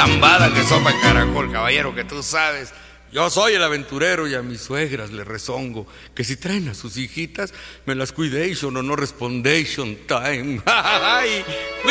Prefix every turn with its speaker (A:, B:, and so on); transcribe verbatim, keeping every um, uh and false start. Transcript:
A: lambada que sopa caracol, caballero, que tú sabes. Yo soy el aventurero y a mis suegras le rezongo que si traen a sus hijitas me las cuidation o no respondation time.